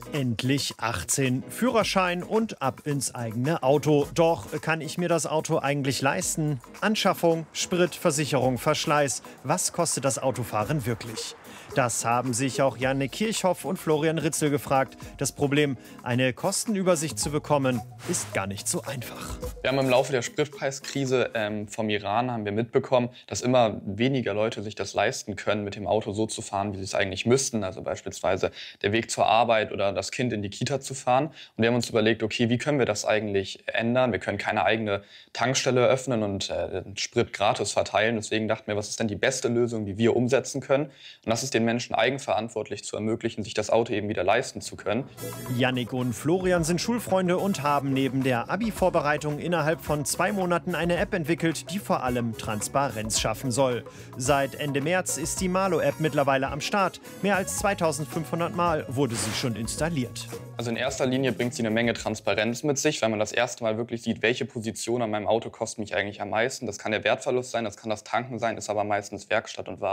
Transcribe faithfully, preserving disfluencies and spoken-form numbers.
Endlich achtzehn, Führerschein und ab ins eigene Auto. Doch kann ich mir das Auto eigentlich leisten? Anschaffung, Sprit, Versicherung, Verschleiß. Was kostet das Autofahren wirklich? Das haben sich auch Janne Kirchhoff und Florian Ritzel gefragt. Das Problem, eine Kostenübersicht zu bekommen, ist gar nicht so einfach. Wir haben im Laufe der Spritpreiskrise ähm, vom Iran haben wir mitbekommen, dass immer weniger Leute sich das leisten können, mit dem Auto so zu fahren, wie sie es eigentlich müssten. Also beispielsweise der Weg zur Arbeit oder das Kind in die Kita zu fahren. Und wir haben uns überlegt, okay, wie können wir das eigentlich ändern? Wir können keine eigene Tankstelle öffnen und äh, Sprit gratis verteilen. Deswegen dachten wir, was ist denn die beste Lösung, die wir umsetzen können? Und das ist den Menschen eigenverantwortlich zu ermöglichen, sich das Auto eben wieder leisten zu können. Jannik und Florian sind Schulfreunde und haben neben der Abi-Vorbereitung innerhalb von zwei Monaten eine App entwickelt, die vor allem Transparenz schaffen soll. Seit Ende März ist die Malo-App mittlerweile am Start. Mehr als zweitausendfünfhundert Mal wurde sie schon installiert. Also in erster Linie bringt sie eine Menge Transparenz mit sich, weil man das erste Mal wirklich sieht, welche Position an meinem Auto kostet mich eigentlich am meisten. Das kann der Wertverlust sein, das kann das Tanken sein, ist aber meistens Werkstatt und Wartung.